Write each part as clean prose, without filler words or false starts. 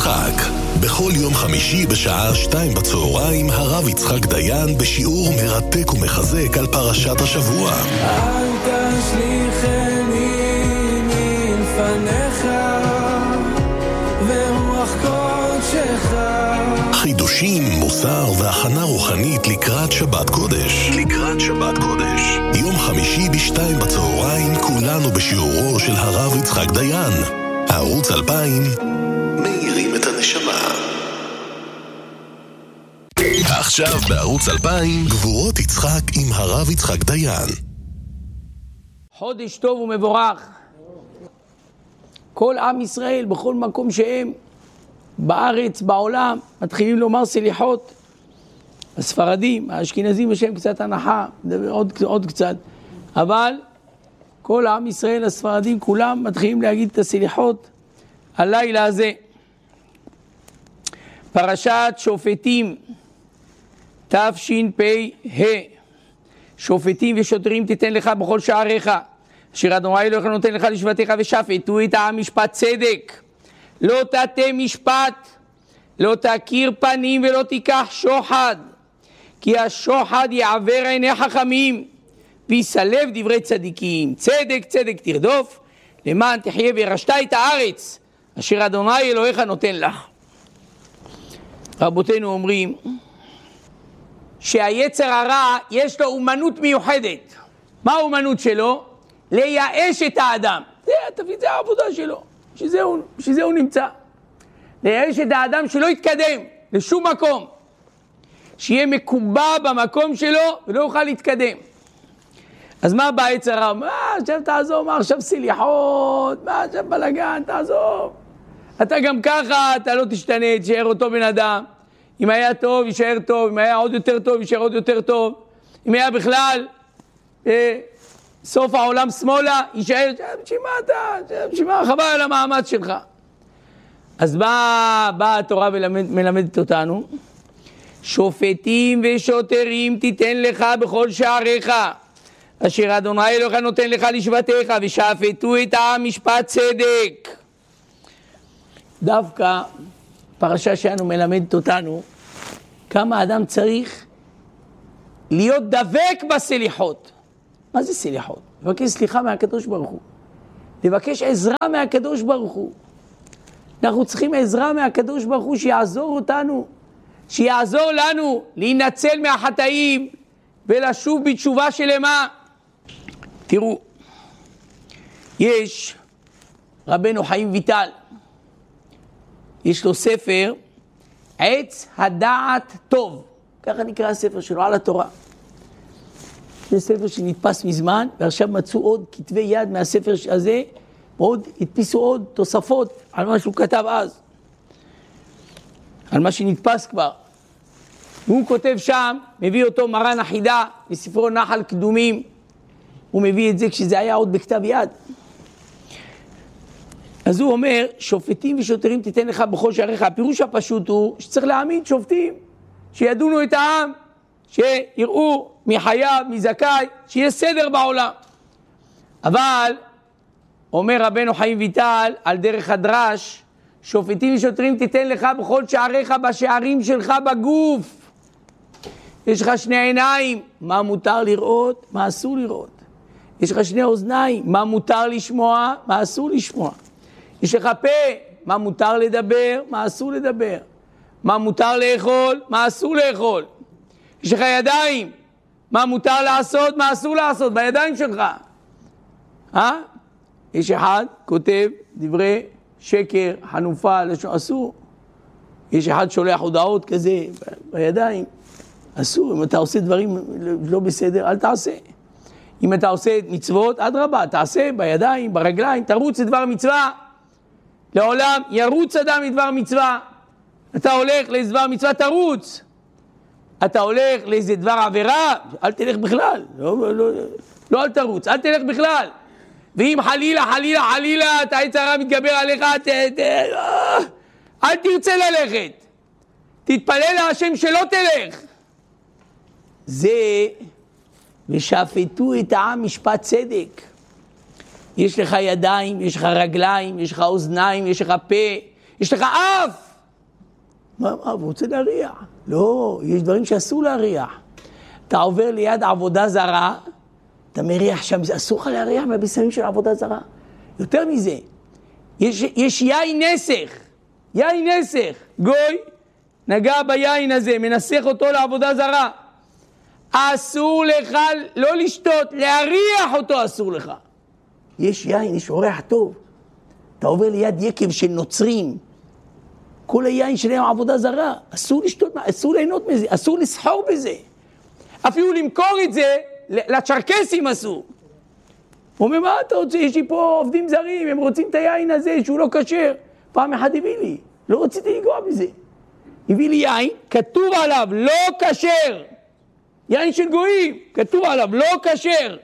יצחק. בכל יום חמישי בשעה 2 בצהריים הרב יצחק דיין בשיעור מרתק ומחזק על פרשת השבוע. אל תשליכני מלפניך ורוח קודשך. חידושים, מוסר והכנה רוחנית לקראת שבת קודש. יום חמישי ב2 בצהריים כולנו בשיעורו של הרב יצחק דיין. ערוץ 2000 מאירים את הנשמה. עכשיו בערוץ 2000 גבורות יצחק עם הרב יצחק דיין. חודש טוב ומבורך. כל עם ישראל בכל מקום שהם בארץ, בעולם, מתחילים לומר סליחות. הספרדים, האשכנזים יש להם קצת הנחה, עוד קצת, אבל כל עם ישראל, הספרדים, כולם מתחילים להגיד את הסליחות הלילה הזה. פרשת שופטים תשפ"ה. שופטים ושוטרים תיתן לך בכל שעריך, אשר אדוני אלוהיך נותן לך לשבטיך, ושפטו את העם משפט צדק. לא תטה משפט, לא תכיר פנים ולא תיקח שוחד, כי השוחד יעבר עיני חכמים ויסלב דברי צדיקים. צדק צדק תרדוף, למען תחיה וירשת את הארץ אשר אדוני אלוהיך נותן לך. רבותינו אומרים שהיצר הרע יש לו אומנות מיוחדת. מה האומנות שלו? לייאש את האדם. זה העבודה שלו, שזה הוא נמצא. לייאש את האדם שלא יתקדם לשום מקום, שיהיה מקובע במקום שלו ולא יוכל להתקדם. אז מה בא יצר הרע? מה עכשיו תעזוב, מה עכשיו סליחות, מה עכשיו בלגן, תעזוב. אתה גם ככה, אתה לא תשתנה, תשאר אותו בן אדם. אם היה טוב, יישאר טוב, אם היה עוד יותר טוב, יישאר עוד יותר טוב. אם היה בכלל סוף העולם שמאלה, יישאר, בשבימה, חבל על המאמץ שלך. אז באה התורה ומלמדת אותנו, שופטים ושוטרים תיתן לך בכל שעריך, אשר אדוני אלוהיך נותן לך לשבטיך, ושפטו את העם משפט צדק. דווקא פרשה שלנו מלמדת אותנו כמה אדם צריך להיות דבק בסליחות. מה זה סליחות? לבקש סליחה מהקדוש ברוך הוא, לבקש עזרה מהקדוש ברוך הוא. אנחנו צריכים עזרה מהקדוש ברוך הוא שיעזור אותנו, שיעזור לנו להינצל מהחטאים ולשוב בתשובה שלמה. תראו, יש רבנו חיים ויטל, יש לו ספר עץ הדעת טוב, ככה נקרא הספר שלו, על התורה. זה ספר שנתפס מזמן, ועכשיו מצאו עוד כתבי יד מהספר הזה, ועוד הדפיסו עוד תוספות על מה שהוא כתב אז, על מה שנתפס כבר. והוא כותב שם, מביא אותו מרן החידה בספרו נחל קדומים, הוא מביא את זה כשזה היה עוד בכתב יד. אז הוא אומר, שופטים ושוטרים תיתן לך בכל שעריך. הפירוש הפשוט הוא שצריך להעמיד שופטים שידונו את העם, שיראו מי חייב, מי זכאי, שיהיה סדר בעולם. אבל אומר רבנו חיים ויטל על דרך הדרש, שופטים ושוטרים תיתן לך בכל שעריך, בשערים שלך בגוף. יש לך שני עיניים, מה מותר לראות, מה אסור לראות. יש לך שני אוזניים, מה מותר לשמוע, מה אסור לשמוע. יש לך פה, מה מותר לדבר, מה אסור לדבר. מה מותר לאכול, מה אסור לאכול. יש לך ידיים, מה מותר לעשות, מה אסור לעשות, בידיים שלך. יש אחד כותב דברי שקר, חנופה, לשון, אסור. יש אחד שולח הודעות כזה בידיים, אסור. אם אתה עושה דברים לא בסדר, אל תעשה. אם אתה עושה מצוות, אדרבה, תעשה בידיים, ברגליים, תרוץ לדבר מצווה. לעולם ירוץ אדם לדבר מצווה. אתה הולך לאיזה דבר מצווה, תרוץ. אתה הולך לאיזה דבר עבירה, אל תלך בכלל. לא אל תרוץ, אל תלך בכלל. ואם חלילה, אתה יצר הרע מתגבר עליך, אל תרצה ללכת. תתפלל להשם שלא תלך. זה ושפטו את העם משפט צדק. יש לך ידיים, יש לך רגליים, יש לך אוזניים, יש לך פה, יש לך אף. מה, הוא רוצה להריח. לא, יש דברים שאסור להריח. אתה עובר ליד עבודה זרה, אתה מריח שם, אסור לך להריח מהבשמים של עבודה זרה. יותר מזה, יש יין נסך, יין נסך, גוי נגע ביין הזה, מנסח אותו לעבודה זרה. אסור לך לא לשתות, להריח אותו אסור לך. יש יין, יש אורח טוב. אתה עובר ליד יקב של נוצרים, כל היין שלהם עבודה זרה, אסור לשתות, אסור ליהנות מזה, אסור לסחור בזה. אפילו למכור את זה, לצ'רקסים אסור. הוא אומר, מה אתה רוצה? יש לי פה עובדים זרים, הם רוצים את היין הזה שהוא לא כשר. פעם אחד הביא לי, לא רציתי לגוע בזה. הביא לי יין, כתוב עליו, לא כשר. יין של גויים, כתוב עליו, לא כשר.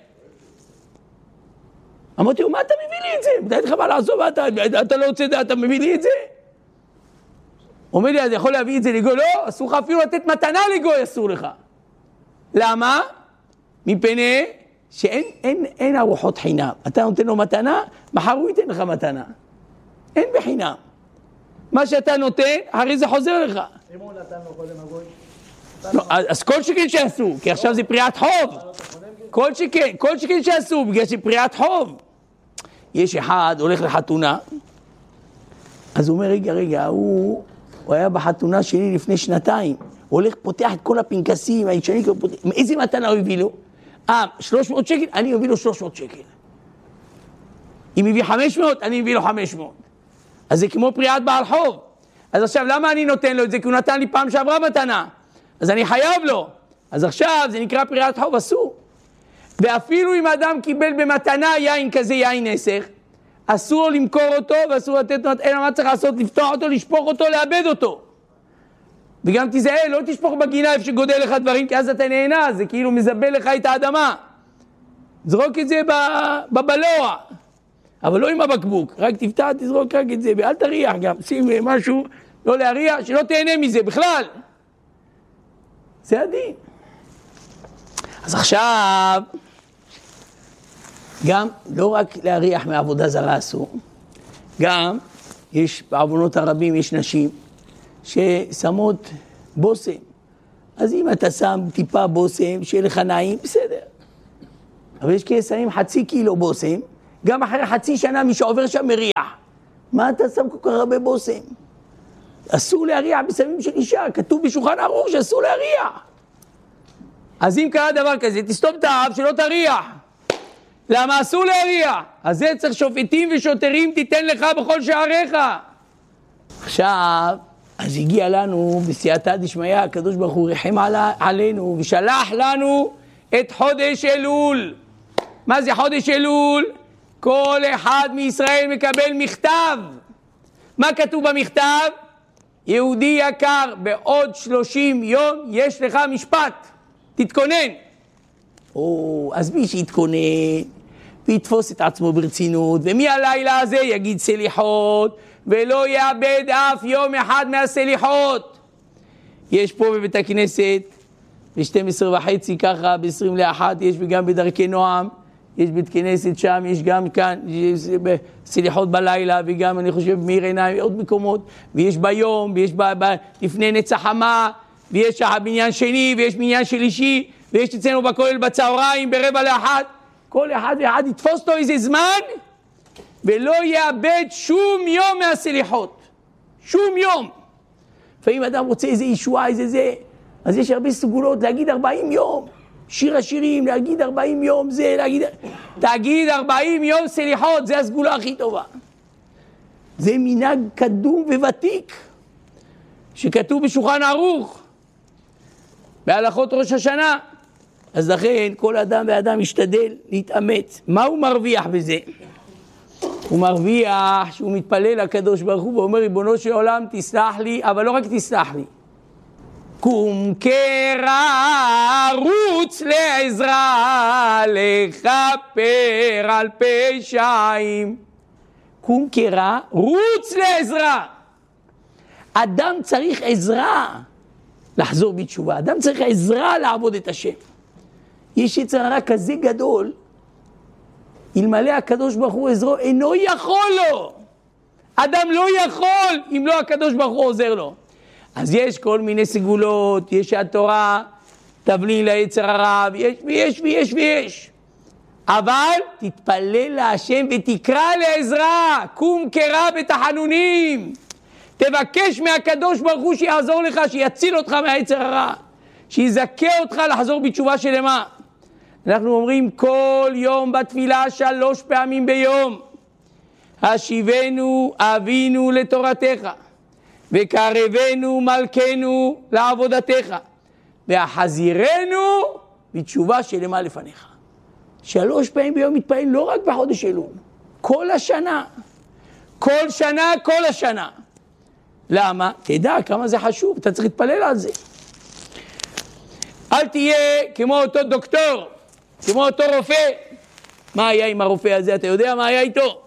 אמרתי לו, מה אתה מביא לי את זה? מתי לך מה לעשות? אתה לא רוצה, אתה מביא לי את זה? אומר לי, אז יכול להביא את זה לגוי? לא, אסור לך אפילו לתת מתנה לגוי, אסור לך. למה? מפני שאין ארוחות חינם. אתה נותן לו מתנה, מחר הוא ייתן לך מתנה. אין בחינם. מה שאתה נותן, הרי זה חוזר לך. אם הוא נתן לו קודם הגוי? לא, אז כל שכן שעשו, כי עכשיו זה פריעת חוב. כל שכן שעשו, בגלל שפריעת חוב. יש אחד, הולך לחתונה, אז הוא אומר, רגע, הוא היה בחתונה שלי לפני 2 הוא הולך, פותח את כל הפנקסים, הישנים, איזה מתנה הוא הביא לו? 300 שקל, אני מביא לו 300 שקל. אם הביא 500, אני מביא לו 500. אז זה כמו פריעת בעל חוב. אז עכשיו, למה אני נותן לו את זה? כי הוא נתן לי פעם שעברה מתנה. אז אני חייב לו. אז עכשיו, זה נקרא פריעת חוב, אסור. ואפילו אם האדם קיבל במתנה יין כזה, יין נסך, אסור לו למכור אותו, ואסור לתת לו, אלא מה צריך לעשות? לפתוח אותו, לשפוך אותו, לאבד אותו. וגם תיזהר, לא תשפוך בגינה איפה שגודל לך דברים, כי אז אתה נהנה, זה כאילו מזבל לך את האדמה. זרוק את זה בבלוע, אבל לא עם הבקבוק, רק תפתח, תזרוק רק את זה, ואל תריח גם, שים משהו, לא להריח, שלא תהנה מזה בכלל. זה הדין. אז עכשיו, גם לא רק להריח מעבודה זרה אסור, גם יש בעוונות הרבים, יש נשים ששמות בוסם. אז אם אתה שם טיפה בוסם, שיהיה לך נעים, בסדר. אבל יש כאלה שמים 0.5 קילו בוסם, גם אחרי 0.5 שנה מי שעובר שם מריח. מה אתה שם כל כך הרבה בוסם? אסור להריח בסמים של אישה, כתוב בשולחן ערוך שאסור להריח. אז אם קרה דבר כזה, תסתום את האף שלא תריח. למה אסור להריח? אז זה צריך שופטים ושוטרים תיתן לך בכל שעריך. עכשיו, אז הגיע לנו בסייעתא דשמיא, הקדוש ברוך הוא ריחם עלינו ושלח לנו את חודש אלול. מה זה חודש אלול? כל אחד מישראל מקבל מכתב. מה כתוב במכתב? יהודי יקר, בעוד 30 יום יש לך משפט. תתכונן. אז מי שיתכונן ויתפוס את עצמו ברצינות, ומהלילה הזה יגיד סליחות, ולא יאבד אף יום אחד מהסליחות. יש פה בבית הכנסת, ב-12:30 ככה, ב-20:01, יש גם בדרכי נועם, יש בית כנסת שם, יש גם כאן, יש סליחות בלילה, וגם אני חושב מאיר עיניים, עוד מקומות, ויש ביום, ויש לפני נצח חמה, ויש בניין שני, ויש בניין שלישי, ויש אצלנו בכולל בצהריים, ב12:45, כל אחד ואחד יתפוס לו איזה זמן, ולא יאבד שום יום מהסליחות. שום יום. לפעמים אדם רוצה איזה ישועה, איזה זה, אז יש הרבה סגולות להגיד 40 יום. שיר השירים, להגיד 40 יום זה, תגיד 40 יום סליחות, זה הסגולה הכי טובה. זה מנהג קדום וותיק, שכתוב בשולחן ערוך, בהלכות ראש השנה. אז לכן כל אדם ואדם משתדל להתאמץ. מה הוא מרוויח בזה? הוא מרוויח שהוא מתפלל לקדוש ברוך הוא ואומר, ריבונו של עולם תסלח לי, אבל לא רק תסלח לי. קום קרא, רוץ לעזרה, לכפר על פשעים. קום קרא, רוץ לעזרה. אדם צריך עזרה לחזור בתשובה. אדם צריך עזרה לעבוד את השם. יש יצר הרע כזה גדול, אלמלא הקדוש ברוך הוא עזרו, אינו יכול לו. אדם לא יכול אם לא הקדוש ברוך הוא עוזר לו. אז יש כל מיני סגולות, יש התורה, תבלין ליצר הרע, ויש. אבל תתפלל להשם ותקרא לעזרה, קום קרא בתחנונים. תבקש מהקדוש ברוך הוא שיעזור לך, שיציל אותך מהיצר הרע, שיזכה אותך לחזור בתשובה שלמה. אנחנו אומרים כל יום בתפילה 3 פעמים ביום, השיבנו אבינו לתורתך, וקרבנו מלכנו לעבודתך, והחזירנו בתשובה שלמה לפניך. 3 פעמים ביום מתפעל לא רק בחודש אלול, כל השנה. כל שנה, כל השנה. למה? תדע כמה זה חשוב, אתה צריך להתפלל על זה. אל תהיה כמו אותו דוקטור, כמו אותו רופא. מה היה עם הרופא הזה? אתה יודע מה היה איתו?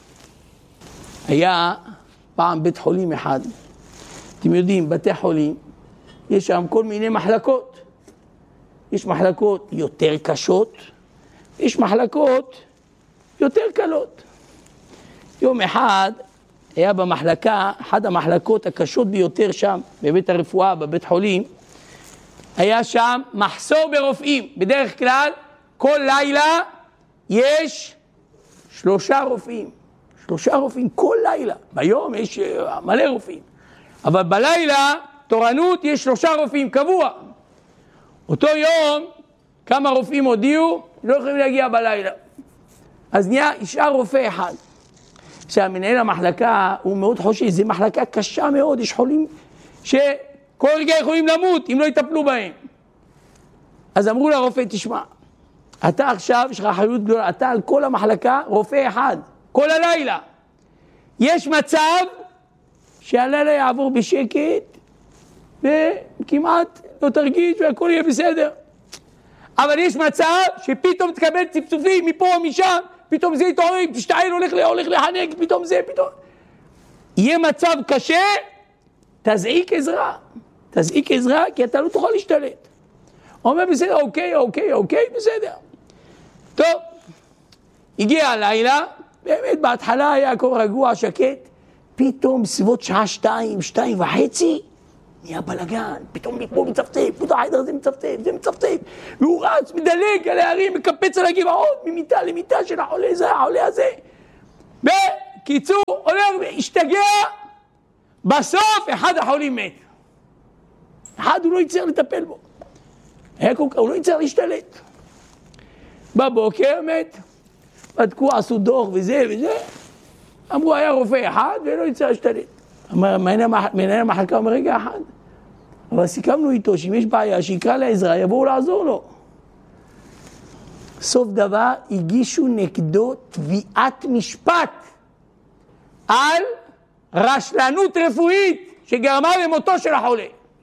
היה פעם בית חולים אחד. אתם יודעים, בתי חולים, יש שם כל מיני מחלקות. יש מחלקות יותר קשות, יש מחלקות יותר קלות. יום אחד היה במחלקה, אחת המחלקות הקשות ביותר שם, בבית הרפואה, בבית חולים, היה שם מחסור ברופאים. בדרך כלל, כל לילה יש 3 רופאים. 3 רופאים כל לילה. ביום יש מלא רופאים. אבל בלילה, תורנות, יש 3 רופאים קבוע. אותו יום, כמה רופאים הודיעו, לא יכולים להגיע בלילה. אז נשאר רופא אחד. שהמנהל המחלקה הוא מאוד חושש, זו מחלקה קשה מאוד, יש חולים שכל רגע יכולים למות אם לא יטפלו בהם. אז אמרו לרופא, תשמע, אתה עכשיו, יש לך אחריות גדולה, אתה על כל המחלקה רופא אחד, כל הלילה. יש מצב שהלילה יעבור בשקט, וכמעט לא תרגיש והכל יהיה בסדר. אבל יש מצב שפתאום תקבל צפצופים מפה או משם, פתאום זה יתעורר, תשתעל, הולך לחנק, פתאום זה, פתאום. יהיה מצב קשה, תזעיק עזרה. תזעיק עזרה, כי אתה לא תוכל להשתלט. אומר בסדר, אוקיי, בסדר. טוב, הגיע הלילה, באמת בהתחלה היה הכל רגוע, שקט, פתאום סביבות שעה 2:30, נהיה בלגן, פתאום מפה מצפצף, פתאום העדר הזה מצפצף, והוא רץ, מדלג על הערים, מקפץ על הגבעות, ממיטה למיטה של החולה הזה. בקיצור, הולך והשתגע, בסוף אחד החולים מת. אחד הוא לא יצטרך לטפל בו. הוא לא יצטרך להשתלט. בבוקר מת, בדקו, עשו דוח וזה, אמרו היה רופא אחד ולא יצטרך להשתלט. מנהל המחלקה אומר רגע אחד, אבל סיכמנו איתו שאם יש בעיה שיקרא לעזרה יבואו לעזור לו. סוף דבר הגישו נגדו תביעת משפט על רשלנות רפואית שגרמה למותו של החולה.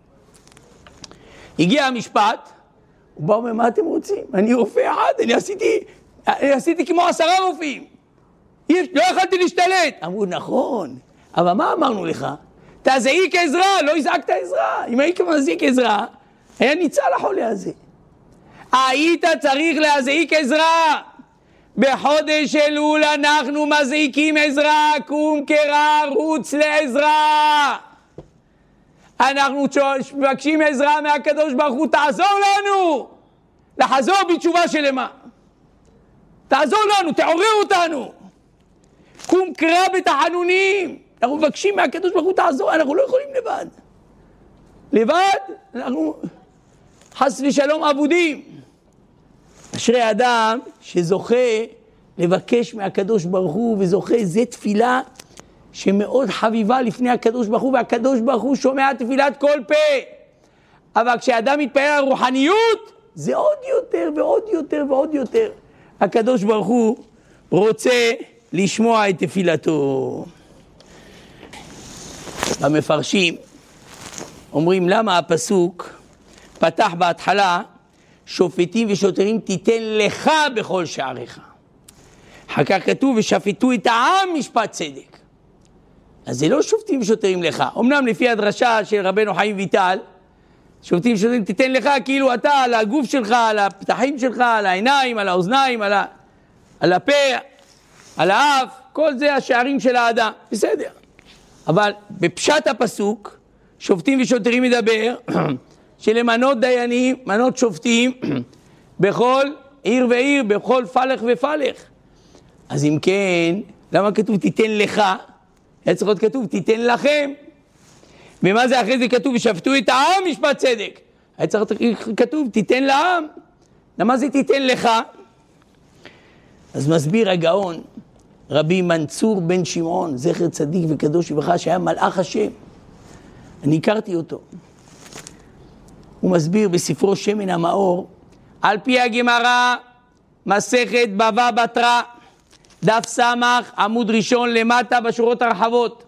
הגיע המשפט, הוא בא ואומר, מה אתם רוצים? אני רופא אחד, אני עשיתי כמו 10 רופאים, לא יכולתי להשתלט. אמרו נכון, אבל מה אמרנו לך? תזעיק עזרה, לא הזעקת עזרה. אם היית מזעיק עזרה, היה ניצל החולה הזה. היית צריך להזעיק עזרה. בחודש אלול אנחנו מזעיקים עזרה, קום קרא, רוץ לעזרה. אנחנו מבקשים עזרה מהקדוש ברוך הוא, תעזור לנו לחזור בתשובה שלמה. תעזור לנו, תעורר אותנו. קום קרא בתחנונים. אנחנו מבקשים מהקדוש ברוך הוא תעזור, אנחנו לא יכולים לבד אנחנו חס ושלום אבודים. אשרי אדם שזוכה לבקש מהקדוש ברוך הוא, וזוכה, זה תפילה שמאוד חביבה לפני הקדוש ברוך הוא, והקדוש ברוך הוא שומע תפילת כל פה. אבל כשאדם מתפעל על רוחניות, זה עוד יותר ועוד יותר ועוד יותר. הקדוש ברוך הוא רוצה לשמוע את תפילתו. המפרשים אומרים למה הפסוק פתח בהתחלה שופטים ושוטרים תיתן לך בכל שעריך. אחר כך כתוב ושפטו את העם משפט צדק. אז זה לא שופטים ושוטרים לך. אמנם לפי הדרשה של רבנו חיים ויטל, שופטים ושוטרים תיתן לך כאילו אתה על הגוף שלך, על הפתחים שלך, על העיניים, על האוזניים, על הפה, על האף, כל זה השערים של האדם. בסדר. אבל בפשט הפסוק, שופטים ושוטרים מדבר, שלמנות דיינים, מנות שופטים, בכל עיר ועיר, בכל פלח ופלח. אז אם כן, למה כתוב תיתן לך? היה צריך להיות כתוב תיתן לכם. ומה זה אחרי זה כתוב? ושפטו את העם משפט צדק. היה צריך להיות כתוב תיתן לעם. למה זה תיתן לך? אז מסביר הגאון, רבי מנצור בן שמעון, זכר צדיק וקדוש לברכה, שהיה מלאך השם. אני הכרתי אותו. הוא מסביר בספרו שמן המאור, על פי הגמרא, מסכת בבא בתרא, דף סמך, עמוד ראשון למטה בשורות הרחבות.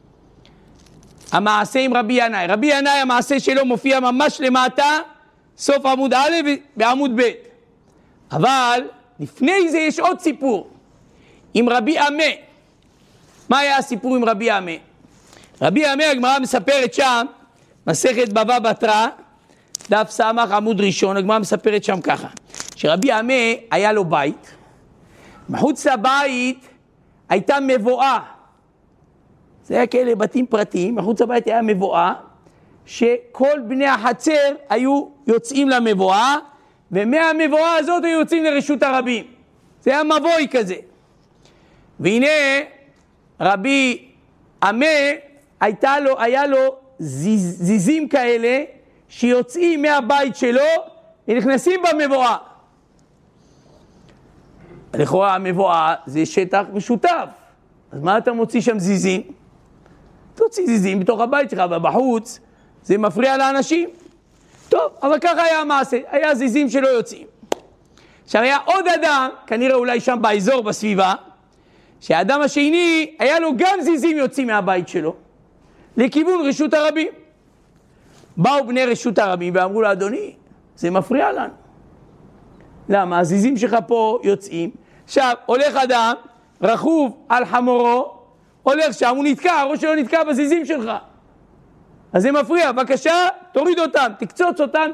המעשה עם רבי ינאי. רבי ינאי, המעשה שלו מופיע ממש למטה, סוף עמוד א' בעמוד ב'. אבל לפני זה יש עוד סיפור, עם רבי עמה. מה היה הסיפור עם רבי עמה? רבי עמה, הגמרא מספרת שם, מסכת בבא בתרא, דף סמך עמוד ראשון, הגמרא מספרת שם ככה, שרבי עמה היה לו בית, מחוץ לבית הייתה מבואה, זה היה כאלה בתים פרטיים, מחוץ לבית היה מבואה, שכל בני החצר היו יוצאים למבואה, ומהמבואה הזאת היו יוצאים לרשות הרבים. זה היה מבוי כזה. והנה רבי עמה היה לו זיזים כאלה שיוצאים מהבית שלו ונכנסים במבואה. לכאורה המבואה זה שטח משותף. אז מה אתה מוציא שם זיזים? תוציא זיזים בתוך הבית שלך, ובחוץ זה מפריע לאנשים. טוב, אבל ככה היה המעשה, היה זיזים שלא יוצאים. עכשיו היה עוד אדם, כנראה אולי שם באזור, בסביבה, שהאדם השני היה לו גם זיזים יוצאים מהבית שלו, לכיוון רשות הרבים. באו בני רשות הרבים ואמרו לו, אדוני, זה מפריע לנו. למה? הזיזים שלך פה יוצאים. עכשיו, הולך אדם, רכוב על חמורו, הולך שם, הוא נתקע, הראש שלו נתקע בזיזים שלך. אז זה מפריע, בבקשה, תוריד אותם, תקצוץ אותם,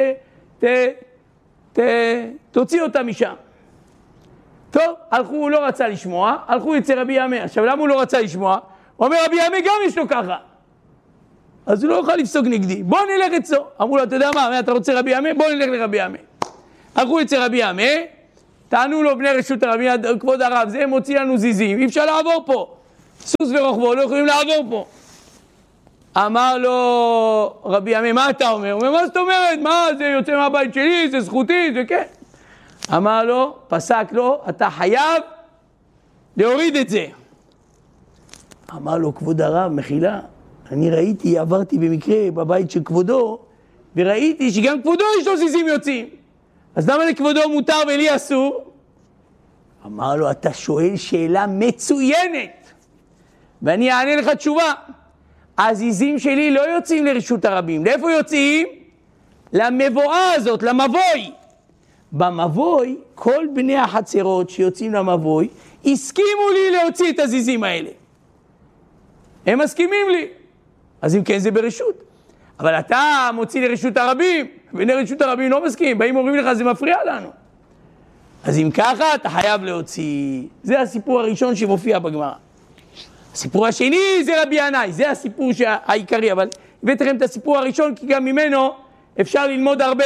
תוציא אותם משם. טוב, הלכו, הוא לא רצה לשמוע, הלכו אצל רבי עמה. עכשיו, למה הוא לא רצה לשמוע? הוא אומר, רבי עמה גם יש לו ככה. אז הוא לא יוכל לפסוק נגדי, בוא נלך אצלו. אמרו לו, אתה יודע מה, אתה רוצה רבי עמה? בוא נלך לרבי עמה. הלכו אצל רבי עמה, טענו לו בני רשות הרבים, כבוד הרב, זה מוציא לנו זיזים, אי אפשר לעבור פה. סוס ורוחבו, לא יכולים לעבור פה. אמר לו רבי עמה, מה אתה אומר? הוא אומר, מה זאת אומרת? מה, זה יוצא מהבית שלי, זה זכותי, זה כן. אמר לו, פסק לו, אתה חייב להוריד את זה. אמר לו, כבוד הרב, מחילה, אני ראיתי, עברתי במקרה בבית של כבודו, וראיתי שגם כבודו יש לו זיזים יוצאים. אז למה לכבודו מותר ולי אסור? אמר לו, אתה שואל שאלה מצוינת, ואני אענה לך תשובה. הזיזים שלי לא יוצאים לרשות הרבים. לאיפה יוצאים? למבואה הזאת, למבוי. במבוי, כל בני החצרות שיוצאים למבוי, הסכימו לי להוציא את הזיזים האלה. הם מסכימים לי. אז אם כן זה ברשות. אבל אתה מוציא לרשות הרבים, בני רשות הרבים לא מסכימים, באים אומרים לך זה מפריע לנו. אז אם ככה אתה חייב להוציא. זה הסיפור הראשון שמופיע בגמרא. הסיפור השני זה רבי ינאי, זה הסיפור העיקרי, אבל הבאתי לכם את הסיפור הראשון כי גם ממנו אפשר ללמוד הרבה.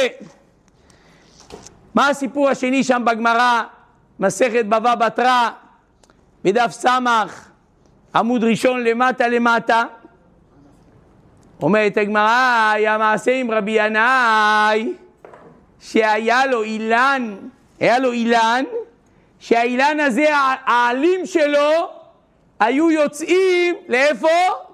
מה הסיפור השני שם בגמרא? מסכת בבא בתרא, בדף סמך, עמוד ראשון למטה. אומרת הגמרא, היה מעשה עם רבי ינאי, שהיה לו אילן, שהאילן הזה, העלים שלו, היו יוצאים לאיפה?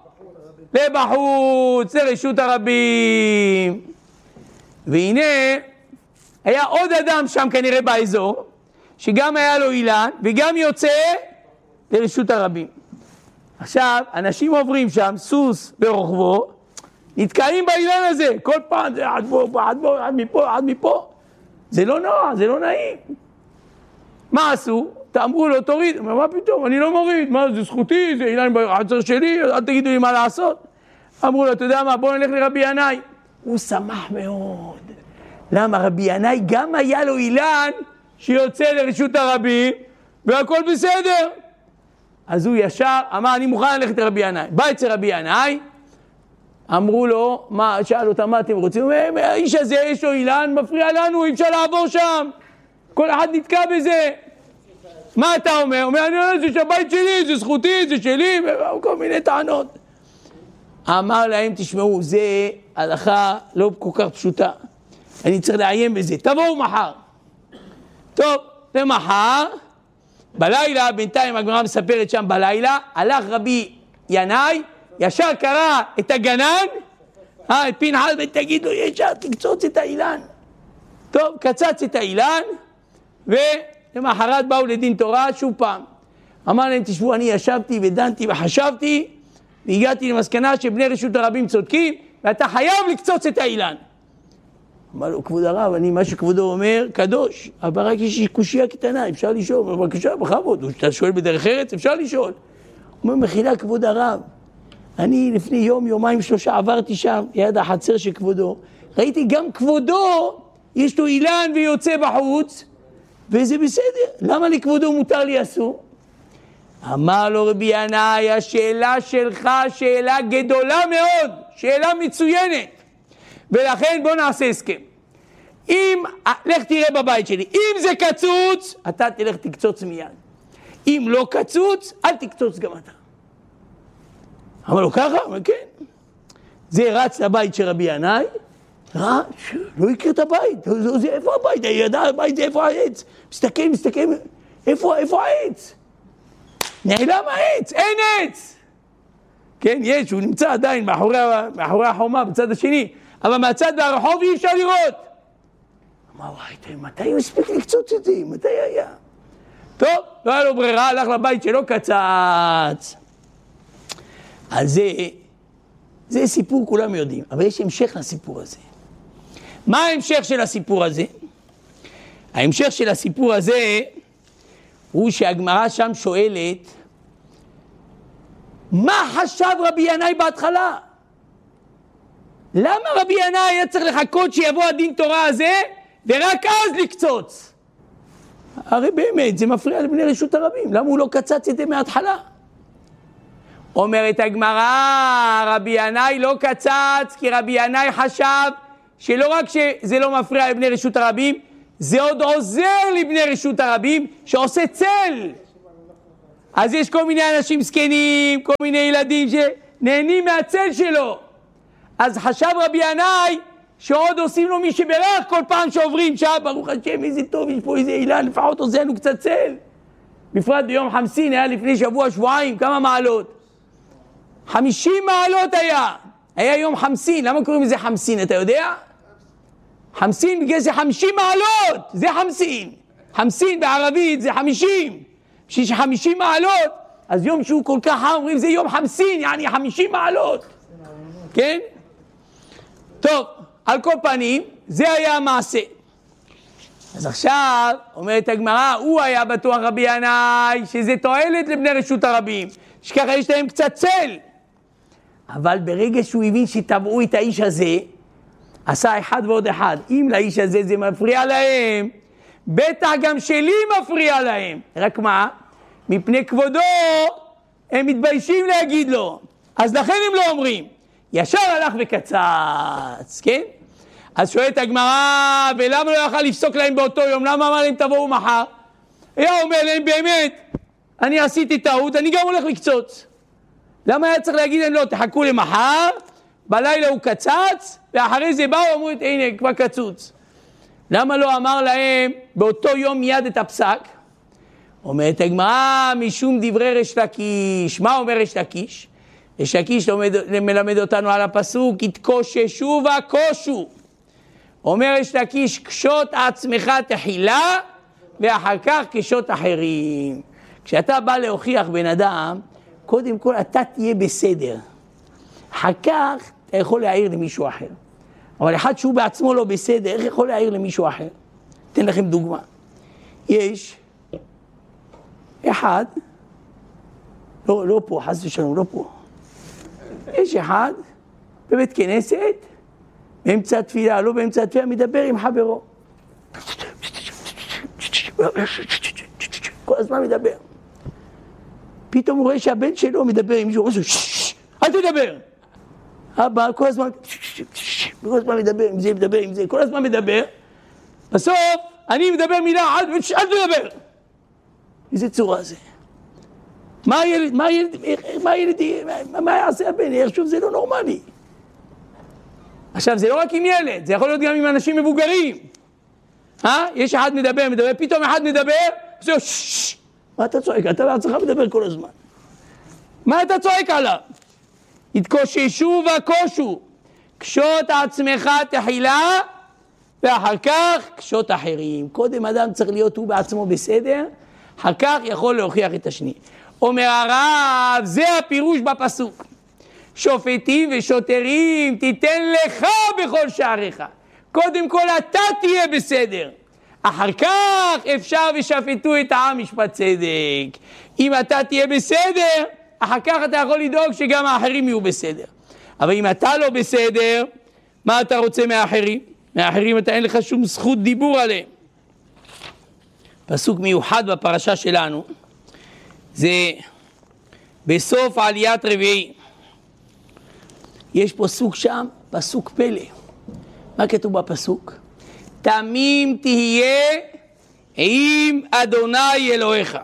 לבחוץ, לרשות הרבים. והנה, היה עוד אדם שם כנראה באזור, שגם היה לו אילן, וגם יוצא לרשות הרבים. עכשיו, אנשים עוברים שם, סוס ברוחבו, נתקעים באילן הזה, כל פעם זה עד מפה. זה לא נוח, זה לא נעים. מה עשו? אמרו לו, תוריד. הוא אומר, מה פתאום? אני לא מוריד. מה, זה זכותי, זה אילן בחצר שלי, אל תגידו לי מה לעשות. אמרו לו, אתה יודע מה, בוא נלך לרבי ינאי. הוא שמח מאוד. למה? רבי ינאי גם היה לו אילן שיוצא לרשות הרבים, והכל בסדר. אז הוא ישר אמר, אני מוכן ללכת לרבי ינאי. בא אצל רבי ינאי, אמרו לו, שאל אותם מה אתם רוצים? האיש הזה יש לו אילן, מפריע לנו, אי אפשר לעבור שם. כל אחד נתקע בזה. מה אתה אומר? אומר, זה שהבית שלי, זה זכותי, זה שלי, וכל מיני טענות. אמר להם, תשמעו, זה הלכה לא כל כך פשוטה. אני צריך לעיין בזה. תבואו מחר. טוב, למחר, בלילה, בינתיים הגמרא מספרת שם בלילה, הלך רבי ינאי, ישר קרא את הגנן, את פנחס, ותגיד לו, ישר תקצוץ את האילן. טוב, קצץ את האילן, ולמחרת באו לדין תורה שוב פעם. אמר להם, תשבו, אני ישבתי ודנתי וחשבתי, והגעתי למסקנה שבני רשות הרבים צודקים, ואתה חייב לקצוץ את האילן. אמר לו, כבוד הרב, מה שכבודו אומר, קדוש, אבל רק יש קושיה קטנה, אפשר לשאול, בבקשה, בכבוד, אתה שואל בדרך ארץ, אפשר לשאול. הוא אומר, מחילה כבוד הרב, אני לפני יומיים, 3 עברתי שם, ליד החצר של כבודו, ראיתי גם כבודו, יש לו אילן ויוצא בחוץ, וזה בסדר, למה לכבודו מותר לי אסור? אמר לו רבי ינאי, השאלה שלך שאלה גדולה מאוד, שאלה מצוינת, ולכן בוא נעשה הסכם. לך תראה בבית שלי, אם זה קצוץ, אתה תלך תקצוץ מיד. אם לא קצוץ, אל תקצוץ גם אתה. אמר לו ככה? אמר כן. זה רץ לבית של רבי ינאי, לא יקרה את הבית, איפה הבית? ידע הבית זה איפה העץ? מסתכל, איפה העץ? נעלם העץ, אין עץ! כן, יש, הוא נמצא עדיין מאחורי החומה בצד השני, אבל מהצד והרחוב אי אפשר לראות. אמר, מתי הוא הספיק לקצוץ את זה? מתי היה? טוב, לא היה לו ברירה, הלך לבית שלו קצץ. אז זה סיפור כולם יודעים, אבל יש המשך לסיפור הזה. מה ההמשך של הסיפור הזה? ההמשך של הסיפור הזה הוא שהגמרא שם שואלת, מה חשב רבי ינאי בהתחלה? למה רבי ינאי היה צריך לחכות שיבוא הדין תורה הזה ורק אז לקצוץ? הרי באמת זה מפריע לבני רשות הרבים, למה הוא לא קצץ את זה מההתחלה? אומרת הגמרא, רבי ינאי לא קצץ כי רבי ינאי חשב שלא רק שזה לא מפריע לבני רשות הרבים, זה עוד עוזר לבני רשות הרבים שעושה צל. אז יש כל מיני אנשים זקנים, כל מיני ילדים שנהנים מהצל שלו. אז חשב רבי ינאי שעוד עושים לו מי שברך כל פעם שעוברים שם, ברוך השם איזה טוב, יש פה איזה אילן, לפחות עושה לנו קצת צל. בפרט ביום חמסין, היה לפני שבועיים, כמה מעלות? 50 מעלות היה יום חמסין. למה קוראים לזה חמסין, אתה יודע? חמסין בגלל זה 50 מעלות, זה חמסין. חמסין בערבית זה 50. שיש 50 מעלות, אז יום שהוא כל כך חם, אומרים זה יום חמסין, יעני 50 מעלות. כן? טוב, על כל פנים, זה היה המעשה. אז עכשיו, אומרת הגמרא, הוא היה בטוח רבי ינאי, שזה תועלת לבני רשות הרבים, שככה יש להם קצת צל. אבל ברגע שהוא הבין שטבעו את האיש הזה, עשה 1 ועוד 1. אם לאיש הזה זה מפריע להם, בטח גם שלי מפריע להם. רק מה? מפני כבודו הם מתביישים להגיד לו. אז לכן הם לא אומרים. ישר הלך וקצץ, כן? אז שואלת הגמרא, ולמה לא יכל לפסוק להם באותו יום? למה אמר להם תבואו מחר? היה אומר להם באמת, אני עשיתי טעות, אני גם הולך לקצוץ. למה היה צריך להגיד להם לא, תחכו למחר, בלילה הוא קצץ, ואחרי זה באו אמרו, הנה כבר קצוץ. למה לא אמר להם באותו יום מיד את הפסק? אומרת הגמרא, משום דברי ריש לקיש. מה אומר ריש לקיש? ריש לקיש מלמד אותנו על הפסוק, התקוששו והקושו. אומר ריש לקיש, קשות עצמך תחילה, ואחר כך קשות אחרים. כשאתה בא להוכיח בן אדם, קודם כל אתה תהיה בסדר. אחר כך אתה יכול להעיר למישהו אחר. אבל אחד שהוא בעצמו לא בסדר, איך יכול להעיר למישהו אחר? אתן לכם דוגמה. יש אחד, לא פה, חס ושלום, לא פה. יש אחד בבית כנסת, באמצע התפילה, לא באמצע התפילה, מדבר עם חברו. כל הזמן מדבר. פתאום הוא רואה שהבן שלו מדבר עם מישהו, אל תדבר. אבא כל הזמן מדבר עם זה, מדבר עם זה, כל הזמן מדבר. בסוף אני מדבר מילה, אל תדבר. איזה צורה זה? מה יעשה הבן? שוב, זה לא נורמלי. עכשיו, זה לא רק עם ילד, זה יכול להיות גם עם אנשים מבוגרים. יש אחד מדבר, פתאום אחד מדבר, זהו, מה אתה צועק? אתה בעצמך מדבר כל הזמן. מה אתה צועק עליו? התקוששו והקושו, קשות עצמך תחילה, ואחר כך קשות אחרים. קודם אדם צריך להיות הוא בעצמו בסדר, אחר כך יכול להוכיח את השני. אומר הרב, זה הפירוש בפסוק. שופטים ושוטרים תיתן לך בכל שעריך. קודם כל אתה תהיה בסדר. אחר כך אפשר ושפטו את העם משפט צדק. אם אתה תהיה בסדר, אחר כך אתה יכול לדאוג שגם האחרים יהיו בסדר. אבל אם אתה לא בסדר, מה אתה רוצה מהאחרים? מהאחרים אתה אין לך שום זכות דיבור עליהם. פסוק מיוחד בפרשה שלנו, זה בסוף עליית רביעי. יש פסוק שם, פסוק פלא. מה כתוב בפסוק? תמים תהיה עם אדוני אלוהיך.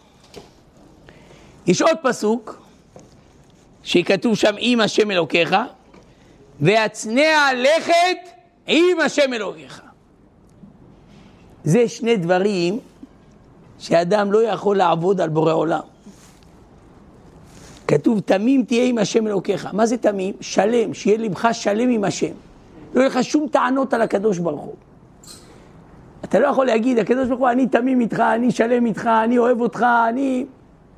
יש עוד פסוק שכתוב שם עם השם אלוקיך, והצנע לכת עם השם אלוקיך. זה שני דברים שאדם לא יכול לעבוד על בורא עולם. כתוב תמים תהיה עם השם אלוקיך. מה זה תמים? שלם, שיהיה לבך שלם עם השם. לא יהיה לך שום טענות על הקדוש ברוך הוא. אתה לא יכול להגיד, הקדוש ברוך הוא, אני תמים איתך, אני שלם איתך, אני אוהב אותך, אני...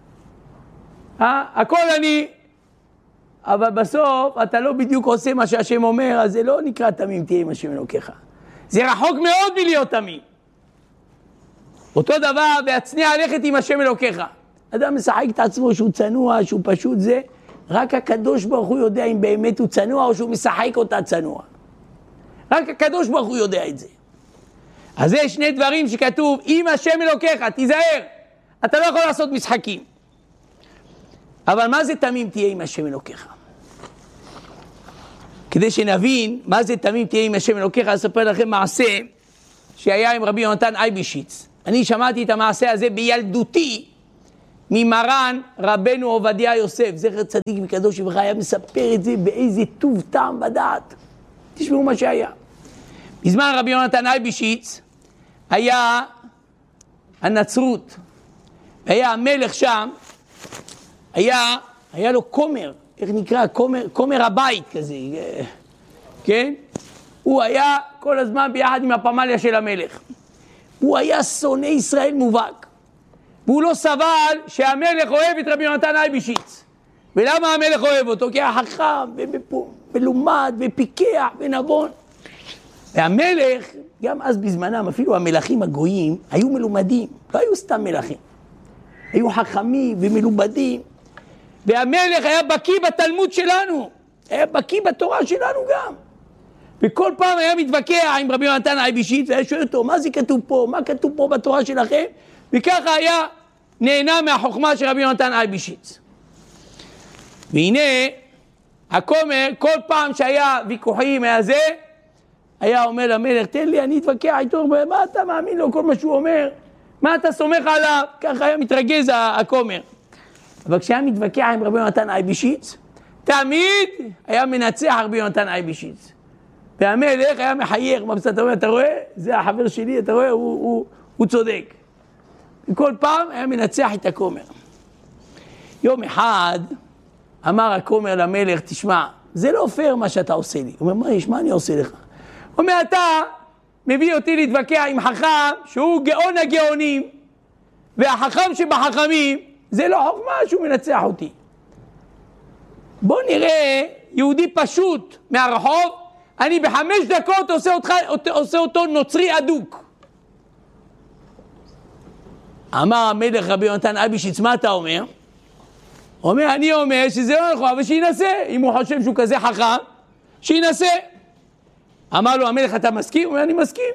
הכל אני... אבל בסוף אתה לא בדיוק עושה מה שהשם אומר, אז זה לא נקרא תמים תהיה עם השם אלוקיך. זה רחוק מאוד מלהיות תמים. אותו דבר, והצנע לכת עם השם אלוקיך. אדם משחק את עצמו שהוא צנוע, שהוא פשוט זה, רק הקדוש ברוך הוא יודע אם באמת הוא צנוע או שהוא משחק אותה צנוע. רק הקדוש ברוך הוא יודע את זה. אז זה שני דברים שכתוב, עם השם אלוקיך, תיזהר, אתה לא יכול לעשות משחקים. אבל מה זה תמים תהיה עם השם אלוקיך? כדי שנבין מה זה תמים תהיה עם השם אלוקיך, אספר לכם מעשה שהיה עם רבי יונתן אייבשיץ. אני שמעתי את המעשה הזה בילדותי, ממרן רבנו עובדיה יוסף, זכר צדיק וקדוש לברכה, היה מספר את זה באיזה טוב טעם בדעת. תשמעו מה שהיה. בזמן רבי יונתן אייבשיץ היה הנצרות, היה המלך שם, היה לו כומר, איך נקרא? כומר הבית כזה, כן? הוא היה כל הזמן ביחד עם הפמליה של המלך. הוא היה שונא ישראל מובהק. והוא לא סבל שהמלך אוהב את רבי יונתן אייבשיץ. ולמה המלך אוהב אותו? כי היה חכם ומלומד ופיקח ונבון. והמלך, גם אז בזמנם, אפילו המלכים הגויים, היו מלומדים, לא היו סתם מלכים. היו חכמים ומלומדים. והמלך היה בקיא בתלמוד שלנו, היה בקיא בתורה שלנו גם. וכל פעם היה מתווכח עם רבי יונתן אייבשיץ, והיה שואל אותו, מה זה כתוב פה? מה כתוב פה בתורה שלכם? וככה היה נהנה מהחוכמה של רבי יונתן אייבשיץ. והנה, הכומר, כל פעם שהיה ויכוחים היה זה, היה אומר למלך, תן לי, אני אתווכח איתו, מה אתה מאמין לו כל מה שהוא אומר? מה אתה סומך עליו? ככה היה מתרגז הכומר. אבל כשהיה מתווכח עם רבי יונתן אייבשיץ, תמיד היה מנצח רבי יונתן אייבשיץ. והמלך היה מחייך, אתה רואה? זה החבר שלי, אתה רואה? הוא צודק. וכל פעם היה מנצח את הכומר. יום אחד אמר הכומר למלך, תשמע, זה לא פייר מה שאתה עושה לי. הוא אומר, מה אני עושה לך? הוא אומר, אתה מביא אותי להתווכח עם חכם שהוא גאון הגאונים, והחכם שבחכמים זה לא חוכמה שהוא מנצח אותי. בוא נראה יהודי פשוט מהרחוב, אני ב5 דקות עושה אותו נוצרי אדוק. אמר המלך רבי יונתן אייבשיץ, מה אתה אומר? הוא אומר, אני אומר שזה לא נכון, אבל שינסה. אם הוא חושב שהוא כזה חכם, שינסה. אמר לו המלך, אתה מסכים? הוא אומר, אני מסכים.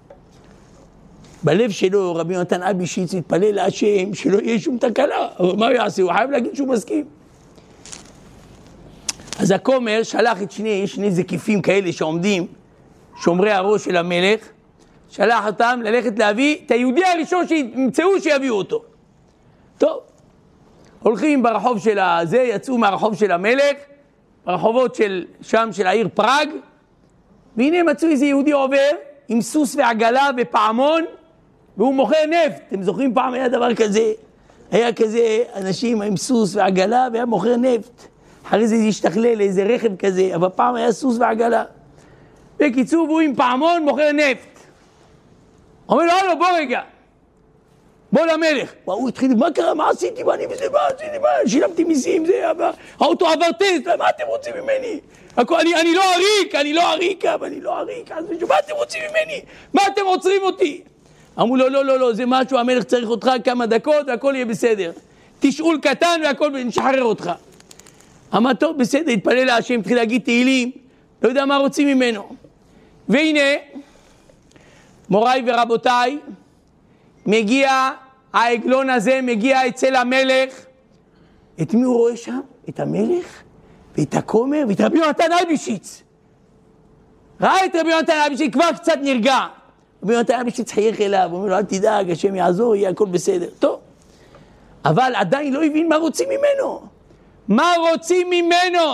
בלב שלו רבי יונתן אייבשיץ התפלל להשם שלא יהיה שום תקלה. אבל מה הוא יעשה? הוא חייב להגיד שהוא מסכים. אז הכומר שלח את שני זקיפים כאלה שעומדים, שומרי הראש של המלך, שלח אותם ללכת להביא את היהודי הראשון שימצאו שיביאו אותו. טוב, הולכים ברחוב של הזה, יצאו מהרחוב של המלך, ברחובות של שם של העיר פראג, והנה מצאו איזה יהודי עובר עם סוס ועגלה ופעמון, והוא מוכר נפט. אתם זוכרים פעם היה דבר כזה? היה כזה אנשים עם סוס ועגלה והיה מוכר נפט. אחרי זה השתכלל לאיזה רכב כזה, אבל פעם היה סוס ועגלה. בקיצור, והוא עם פעמון מוכר נפט. אומר לו, הלו, בוא רגע. בוא למלך. הוא התחיל, מה קרה? מה עשיתי? מה אני בזה? מה עשיתי? מה? שילמתי מיסים, זה האוטו עבר טסט, מה אתם רוצים ממני? אני לא עריק, מה אתם רוצים ממני? מה אתם עוצרים אותי? אמרו לו, לא, זה משהו, המלך צריך אותך כמה דקות והכל יהיה בסדר. תשאול קטן והכל נשחרר אותך. אמר, טוב, בסדר, התפלל להשם, התחיל להגיד תהילים, לא יודע מה רוצים ממנו. והנה, מוריי ורבותיי, מגיע העגלון הזה, מגיע אצל המלך. את מי הוא רואה שם? את המלך ואת הכומר ואת רבי יונתן אייבשיץ. ראה את רבי יונתן אייבשיץ, כבר קצת נרגע. רבי יונתן אייבשיץ חייך אליו, הוא אומר לו, אל תדאג, השם יעזור, יהיה הכל בסדר. טוב, אבל עדיין לא הבין מה רוצים ממנו. מה רוצים ממנו?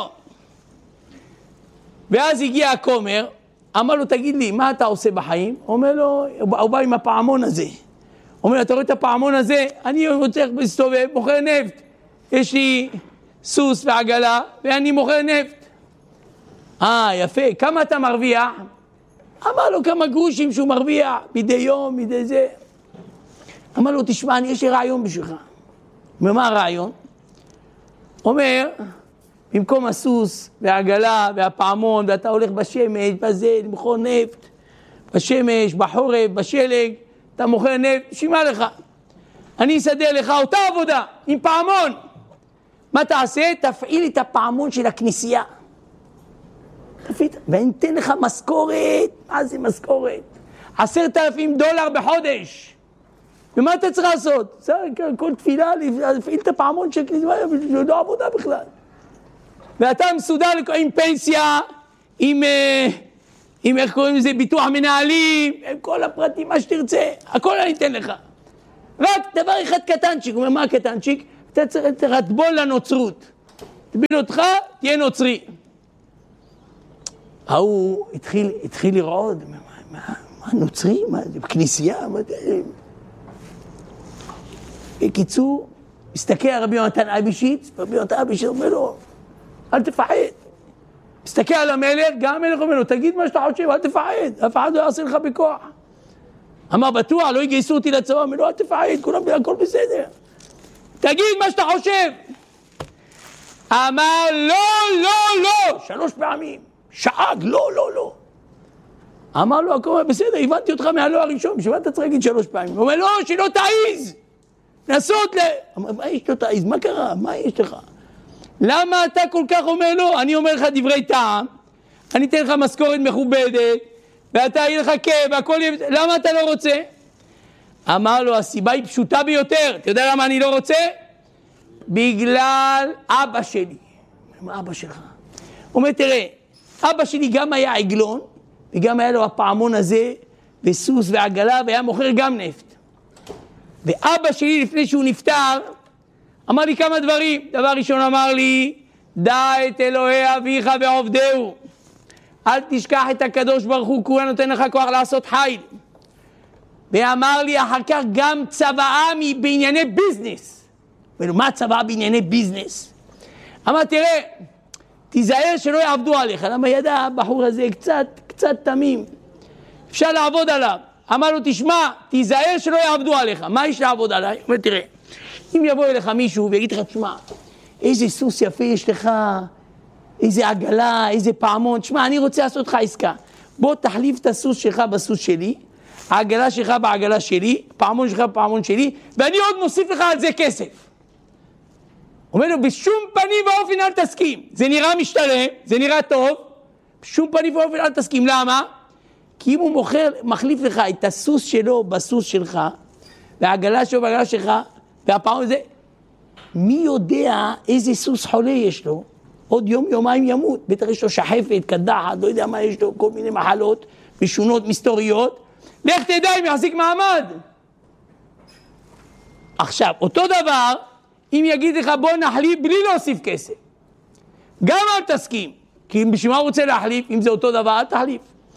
ואז הגיע הכומר, אמר לו, תגיד לי, מה אתה עושה בחיים? אומר לו, הוא בא עם הפעמון הזה. אומר לו, אתה רואה את הפעמון הזה? אני רוצה להסתובב, מוכר נפט. יש לי סוס ועגלה, ואני מוכר נפט. יפה, כמה אתה מרוויח? אמר לו, כמה גרושים שהוא מרוויח, מדי יום, מדי זה. אמר לו, תשמע, יש לי רעיון בשבילך. ומה הרעיון? אומר, במקום הסוס והעגלה והפעמון, ואתה הולך בשמש, בזה, למכור נפט, בשמש, בחורף, בשלג, אתה מוכר נפט, שימה לך. אני אסדר לך אותה עבודה, עם פעמון. מה תעשה? תפעיל את הפעמון של הכנסייה. ואני אתן לך משכורת. מה זה משכורת? $10,000 בחודש. ומה אתה צריך לעשות? כל תפילה, להפעיל את הפעמון של הכנסייה, זה לא עבודה בכלל. ואתה מסודר עם פנסיה, עם איך קוראים לזה, ביטוח מנהלים, עם כל הפרטים, מה שתרצה, הכל אני אתן לך. רק דבר אחד קטנצ'יק, הוא אומר, מה הקטנצ'יק? אתה צריך לטבול לנוצרות. תביל אותך, תהיה נוצרי. הוא התחיל לרעוד, מה נוצרי? מה זה בכנסייה? בקיצור, מסתכל על רבי יונתן אייבשיץ, רבי יונתן אייבשיץ אומר לו, אל תפחד. מסתכל על המלך, גם המלך אומר לו, תגיד מה שאתה חושב, אל תפחד, אף אחד לא יעשה לך בכוח. אמר, בטוח, לא יגייסו אותי לצבא, אומר לו, אל תפחד, הכל בסדר. תגיד מה שאתה חושב. אמר, לא, 3 פעמים. שאג, לא. אמר לו, הכל בסדר, הבנתי אותך מהלא הראשון, בשביל אתה צריך להגיד 3 פעמים. הוא אומר, לא, שלא תעיז. נסות אמר, מה יש לו תעיז? מה קרה? מה יש לך? למה אתה כל כך אומר לו? אני אומר לך דברי טעם, אני אתן לך משכורת מכובדת, ואתה יהיה לך כיף, והכל יהיה... למה אתה לא רוצה? אמר לו, הסיבה היא פשוטה ביותר. אתה יודע למה אני לא רוצה? בגלל אבא שלי. מה אבא שלך? הוא אומר, תראה, אבא שלי גם היה עגלון, וגם היה לו הפעמון הזה, וסוס ועגלה, והיה מוכר גם נפט. ואבא שלי לפני שהוא נפטר, אמר לי כמה דברים. דבר ראשון אמר לי, דע את אלוהי אביך ועובדהו. אל תשכח את הקדוש ברוך הוא, כי הוא נותן לך כוח לעשות חיל. ואמר לי אחר כך גם צוואה בענייני ביזנס. ומה צוואה בענייני ביזנס? אמר, תראה, תיזהר שלא יעבדו עליך. למה ידע הבחור הזה קצת תמים. אפשר לעבוד עליו. אמר לו, תשמע, תיזהר שלא יעבדו עליך. מה יש לעבוד עליי? הוא אומר, תראה, אם יבוא אליך מישהו ויגיד לך, תשמע, איזה סוס יפה יש לך, איזה עגלה, איזה פעמון, תשמע, אני רוצה לעשות לך עסקה. בוא תחליף את הסוס שלך בסוס שלי, העגלה שלך בעגלה שלי, פעמון שלך בפעמון שלי, ואני עוד מוסיף לך על זה כסף. אומר לו, בשום פנים ואופן אל תסכים. זה נראה משתלם, זה נראה טוב, בשום פנים ואופן אל תסכים. למה? כי אם הוא מחליף לך את הסוס שלו בסוס שלך, והעגלה שלו בעגלה שלך, והפעמון הזה, מי יודע איזה סוס חולה יש לו, עוד יום יומיים ימות, בטח יש לו שחפת, קדחת, לא יודע מה יש לו, כל מיני מחלות משונות, מסתוריות, לך תדע אם יחזיק מעמד. עכשיו, אותו דבר, אם יגיד לך בוא נחליף בלי להוסיף כסף, גם אל תסכים, כי בשביל מה הוא רוצה להחליף, אם זה אותו דבר אל תחליף.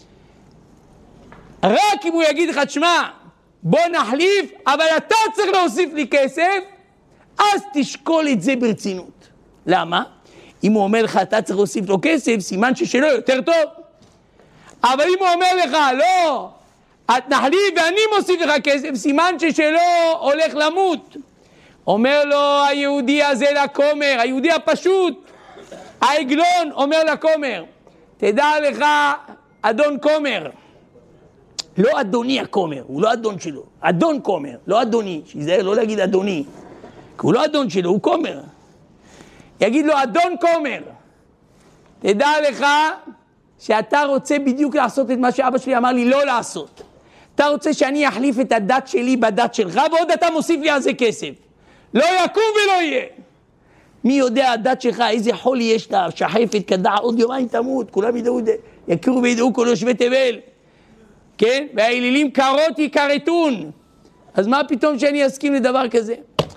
רק אם הוא יגיד לך, תשמע, בוא נחליף, אבל אתה צריך להוסיף לי כסף, אז תשקול את זה ברצינות. למה? אם הוא אומר לך, אתה צריך להוסיף לו כסף, סימן ששלו יותר טוב. אבל אם הוא אומר לך, לא, את נחליף ואני מוסיף לך כסף, סימן ששלו הולך למות. אומר לו היהודי הזה לכומר, היהודי הפשוט, העגלון אומר לכומר, תדע לך, אדון כומר, לא אדוני הכומר, הוא לא אדון שלו, אדון כומר, לא אדוני, שיזהר לא להגיד אדוני, כי הוא לא אדון שלו, הוא כומר. יגיד לו, אדון כומר, תדע לך שאתה רוצה בדיוק לעשות את מה שאבא שלי אמר לי לא לעשות. אתה רוצה שאני אחליף את הדת שלי בדת שלך, ועוד אתה מוסיף לי על זה כסף. לא יקום ולא יהיה. מי יודע הדת שלך, איזה חולי יש לה, שחפת, קדחת, עוד יומיים תמות, כולם ידעו, יכירו וידעו כל יושבי תבל. כן? והאלילים קרות יקרתון. אז מה פתאום שאני אסכים לדבר כזה?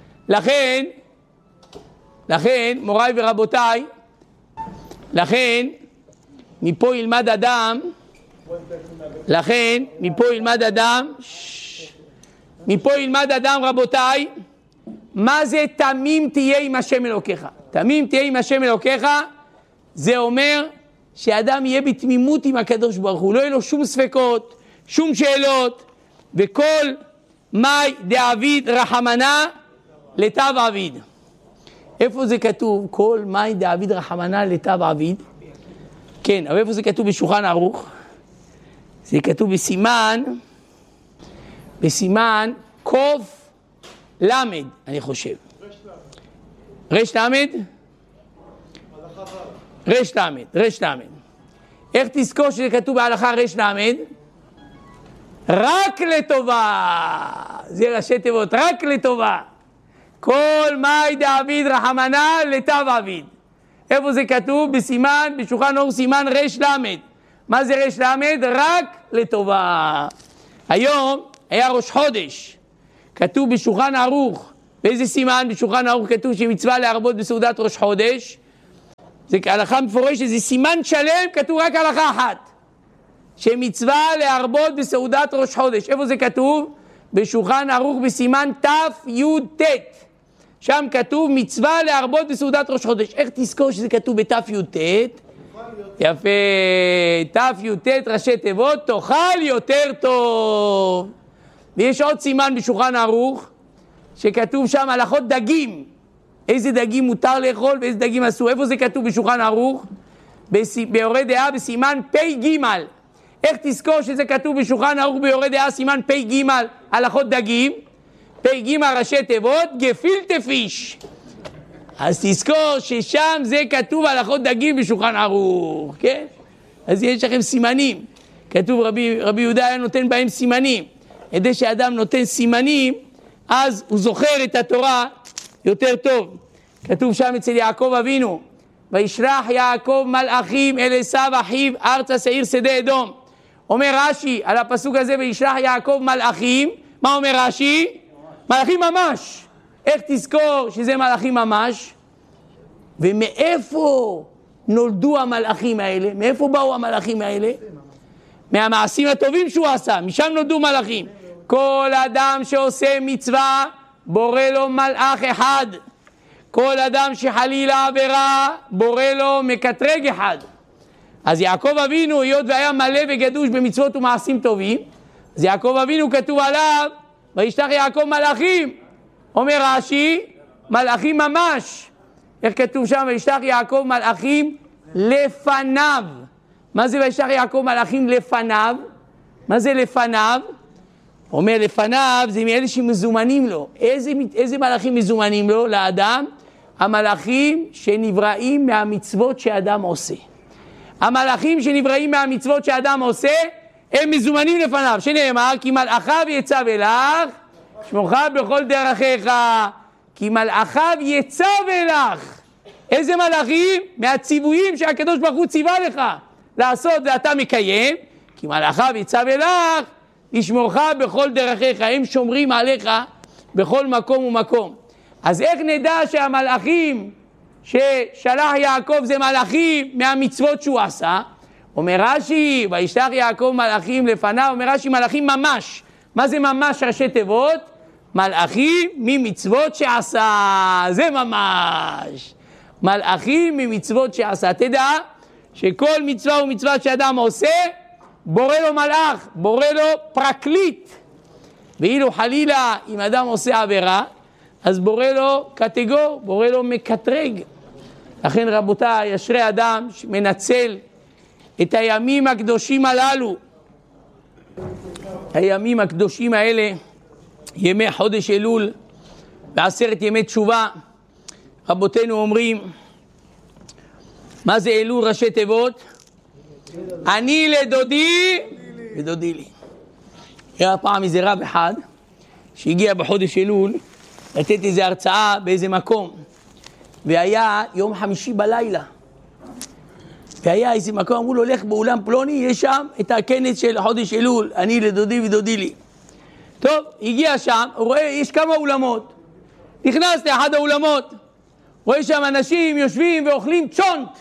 לכן, מוריי ורבותיי, מפה ילמד אדם, מפה ילמד אדם רבותיי, מה זה תמים תהיה עם השם אלוקיך. תמים תהיה עם השם אלוקיך, זה אומר שאדם יהיה בתמימות עם הקדוש ברוך הוא, לא יהיה לו שום ספקות, שום שאלות, וכל מאי דעביד רחמנה לטב עביד. איפה זה כתוב? כל מאי דעביד רחמנה לטב עביד. כן, אבל איפה זה כתוב בשולחן ערוך? זה כתוב בסימן קוף למד, אני חושב. רש למד? רש למד. איך תזכור שזה כתוב בהלכה רש למד? רק לטובה. זה ראשי תיבות, רק לטובה. כל מאי דעביד רחמנה לטב עביד. איפה זה כתוב? בשולחן ערוך סימן רש למד. מה זה רש למד? רק לטובה. היום היה ראש חודש. כתוב בשולחן ערוך. באיזה סימן? בשולחן ערוך כתוב שמצווה להרבות בסעודת ראש חודש. זה הלכה מפורשת, זה סימן שלם, כתוב רק הלכה אחת. שמצווה להרבות בסעודת ראש חודש. איפה זה כתוב? בשולחן ערוך בסימן ת"י"ט. שם כתוב מצווה להרבות בסעודת ראש חודש. איך תזכור שזה כתוב בת"י"ט? יפה, ת"י"ט ראשי תיבות, תאכל יותר טוב. ויש עוד סימן בשולחן ערוך, שכתוב שם הלכות דגים. איזה דגים מותר לאכול ואיזה דגים אסור. איפה זה כתוב בשולחן ערוך? ביורה דעה בסימן פ"ג. איך תזכור שזה כתוב בשולחן ערוך ביורה דעה סימן פ"ג הלכות דגים? פ"ג ראשי תיבות, גפילטע פיש. אז תזכור ששם זה כתוב הלכות דגים בשולחן ערוך, כן? אז יש לכם סימנים. כתוב רבי יהודה היה נותן בהם סימנים. כדי שאדם נותן סימנים, אז הוא זוכר את התורה יותר טוב. כתוב שם אצל יעקב אבינו, וישלח יעקב מלאכים אל עשיו אחיו ארצה שעיר שדה אדום. אומר רש"י על הפסוק הזה, וישלח יעקב מלאכים, מה אומר רש"י? מלאכים ממש. איך תזכור שזה מלאכים ממש? ומאיפה נולדו המלאכים האלה? מאיפה באו המלאכים האלה? מהמעשים הטובים שהוא עשה, משם נולדו מלאכים. כל אדם שעושה מצווה, בורא לו מלאך אחד. כל אדם שחלילה עבירה, בורא לו מקטרג אחד. אז יעקב אבינו, היות והיה מלא וגדוש במצוות ומעשים טובים, אז יעקב אבינו כתוב עליו, וישלח יעקב מלאכים. אומר רש"י, מלאכים ממש. איך כתוב שם? וישלח יעקב מלאכים לפניו. מה זה וישלח יעקב מלאכים לפניו? מה זה לפניו? אומר לפניו זה מאלה שמזומנים לו. איזה מלאכים מזומנים לו לאדם? המלאכים שנבראים מהמצוות שאדם עושה. המלאכים שנבראים מהמצוות שאדם עושה, הם מזומנים לפניו. שנאמר, כי מלאכיו יצב אלך, שמוך בכל דרכיך. כי מלאכיו יצב אלך. איזה מלאכים? מהציוויים שהקדוש ברוך הוא ציווה לך לעשות ואתה מקיים, כי מלאכיו יצב אלך לשמורך בכל דרכיך, הם שומרים עליך בכל מקום ומקום. אז איך נדע שהמלאכים ששלח יעקב זה מלאכים מהמצוות שהוא עשה? אומר רש"י, וישלח יעקב מלאכים לפניו, אומר רש"י מלאכים ממש. מה זה ממש ראשי תיבות? מלאכים ממצוות שעשה, זה ממש. מלאכים ממצוות שעשה. תדע שכל מצווה ומצווה שאדם עושה, בורא לו מלאך, בורא לו פרקליט. ואילו חלילה אם אדם עושה עבירה, אז בורא לו קטגור, בורא לו מקטרג. לכן רבותיי, אשרי אדם שמנצל את הימים הקדושים הללו. הימים הקדושים האלה, ימי חודש אלול ועשרת ימי תשובה, רבותינו אומרים, מה זה אלול ראשי תיבות? אני לדודי ודודי לי. היה פעם איזה רב אחד שהגיע בחודש אלול לתת איזו הרצאה באיזה מקום, והיה יום חמישי בלילה, והיה איזה מקום, אמרו לו, לך באולם פלוני, יש שם את הכנס של חודש אלול, אני לדודי ודודי לי. טוב, הגיע שם, הוא רואה, יש כמה אולמות, נכנס לאחד האולמות, רואה שם אנשים יושבים ואוכלים צ'ונט,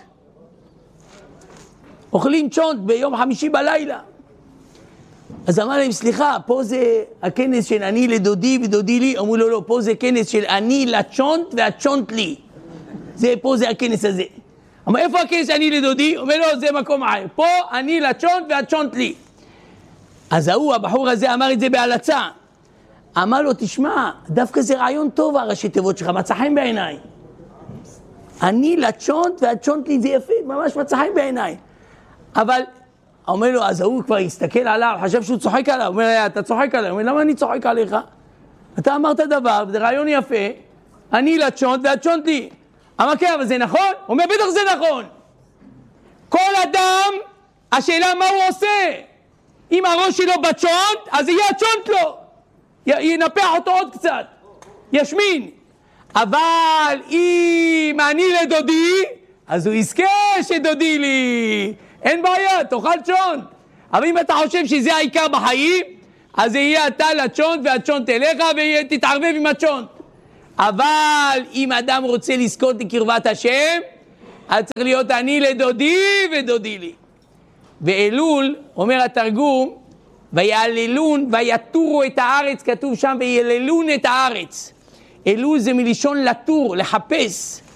אוכלים צ'ונט ביום חמישי בלילה. אז אמר להם, סליחה, פה זה הכנס של אני לדודי ודודי לי. אמרו לו, לא, פה זה כנס של אני לצ'ונט והצ'ונט לי. פה זה הכנס הזה. אמר, איפה הכנס אני לדודי? אומר לו, זה מקום אחר. פה אני לצ'ונט והצ'ונט לי. אז הבחור הזה אמר את זה בהלצה. אמר לו, תשמע, דווקא זה רעיון טוב, הראשי תיבות שלך, מצא חן בעיניי. אני לצ'ונט והצ'ונט לי, זה יפה, ממש מצא חן בעיניי. אבל אומר לו, אז הוא כבר הסתכל עליו, חשב שהוא צוחק עליו, הוא אומר, אתה צוחק עליו, הוא אומר, למה אני צוחק עליך? אתה אמרת דבר, זה רעיון יפה, אני לצ'ונט והצ'ונט לי. אמר, כן, אבל זה נכון? הוא אומר, בטח זה נכון. כל אדם, השאלה מה הוא עושה? אם הראש שלו בצ'ונט, אז יהיה הצ'ונט לו, ינפח אותו עוד קצת, ישמין. אבל אם אני לדודי, אז הוא יזכה שדודי לי. אין בעיה, תאכל צ'ונט. אבל אם אתה חושב שזה העיקר בחיים, אז יהיה אתה לצ'ונט והצ'ונט אליך ותתערבב עם הצ'ונט. אבל אם אדם רוצה לזכות לקרבת השם, אז צריך להיות אני לדודי ודודי לי. ואלול, אומר התרגום, ויעללון ויתורו את הארץ, כתוב שם ויעללון את הארץ. אלול זה מלשון לטור, לחפש.